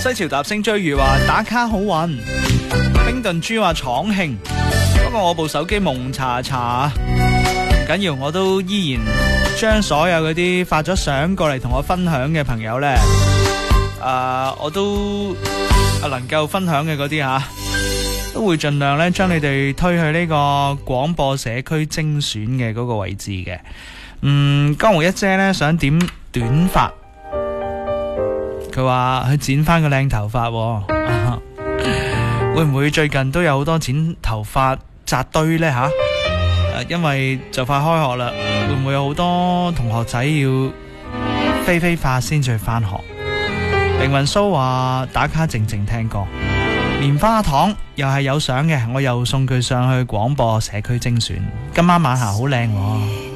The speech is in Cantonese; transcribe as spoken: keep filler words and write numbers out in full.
西潮踏星追月話打卡好運，冰燉豬話闖慶，不過我部手機蒙查查，唔緊要，我都依然將所有嗰啲發咗相過嚟同我分享嘅朋友呢，誒、呃，我都能夠分享嘅嗰啲吓，都會盡量咧將你哋推去呢個廣播社區精選嘅嗰個位置嘅。嗯，江湖一姐呢想點短髮，佢話去剪翻個靚頭髮、哦，會唔會最近都有好多剪頭髮紮堆呢？吓、啊？因為就快開學啦，會唔會有好多同學仔要飛飛髮先至去翻學？凌雲蘇話打卡靜靜聽歌，棉花糖又係有相嘅，我又送佢上去廣播社區精選，今晚晚霞好靚喎。